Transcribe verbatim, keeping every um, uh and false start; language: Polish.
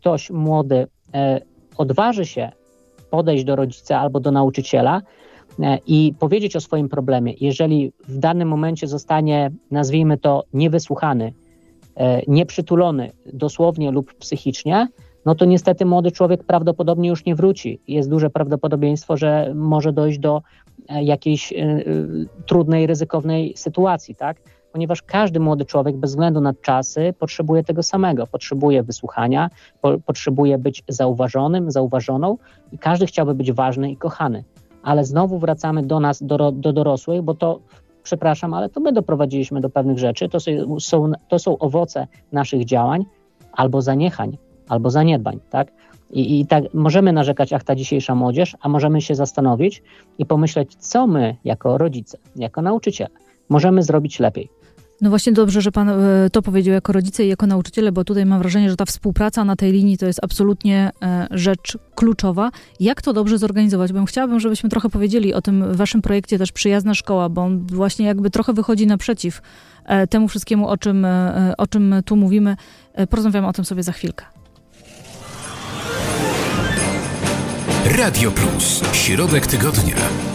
ktoś młody e, odważy się podejść do rodzica albo do nauczyciela e, i powiedzieć o swoim problemie, jeżeli w danym momencie zostanie, nazwijmy to, niewysłuchany, e, nieprzytulony dosłownie lub psychicznie, no to niestety młody człowiek prawdopodobnie już nie wróci. Jest duże prawdopodobieństwo, że może dojść do e, jakiejś e, e, trudnej, ryzykownej sytuacji, tak? Ponieważ każdy młody człowiek bez względu na czasy potrzebuje tego samego. Potrzebuje wysłuchania, po, potrzebuje być zauważonym, zauważoną i każdy chciałby być ważny i kochany. Ale znowu wracamy do nas, do, do dorosłych, bo to, przepraszam, ale to my doprowadziliśmy do pewnych rzeczy. To są, to są owoce naszych działań albo zaniechań, albo zaniedbań, tak? I, I tak możemy narzekać, ach, ta dzisiejsza młodzież, a możemy się zastanowić i pomyśleć, co my jako rodzice, jako nauczyciele możemy zrobić lepiej. No właśnie dobrze, że pan to powiedział jako rodzice i jako nauczyciele, bo tutaj mam wrażenie, że ta współpraca na tej linii to jest absolutnie rzecz kluczowa. Jak to dobrze zorganizować? Bo chciałabym, żebyśmy trochę powiedzieli o tym waszym projekcie też Przyjazna Szkoła, bo on właśnie jakby trochę wychodzi naprzeciw temu wszystkiemu, o czym, o czym tu mówimy. Porozmawiamy o tym sobie za chwilkę. Radio Plus. Środek tygodnia.